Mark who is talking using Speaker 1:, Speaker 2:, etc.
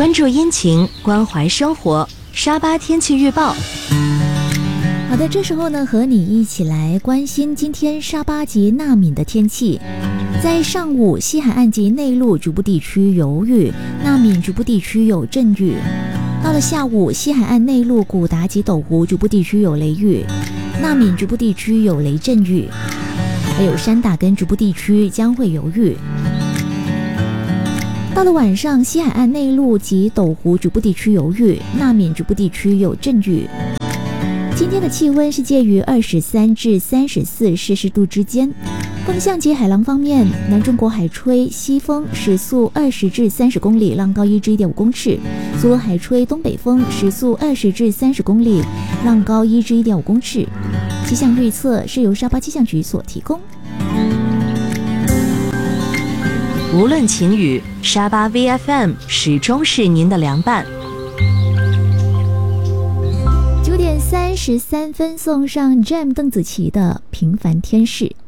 Speaker 1: 关注阴晴，关怀生活。沙巴天气预报。
Speaker 2: 好的，这时候呢，和你一起来关心今天沙巴及纳敏的天气。在上午，西海岸及内陆局部地区有雨，纳敏局部地区有阵雨。到了下午，西海岸内陆古达及斗湖局部地区有雷雨，纳敏局部地区有雷阵雨，还有山打根局部地区将会有雨。到了晚上，西海岸内陆及斗湖局部地区有雨，纳敏局部地区有阵雨。今天的气温是介于23至34摄氏度之间。风向及海浪方面，南中国海吹西风，时速20至30公里，浪高1至1.5公尺；苏俄海吹东北风，时速20至30公里，浪高1至1.5公尺。气象预测是由沙巴气象局所提供。
Speaker 1: 无论晴雨，沙巴 VFM 始终是您的良伴。
Speaker 2: 9点33分，送上 Jam 邓紫棋的《平凡天使》。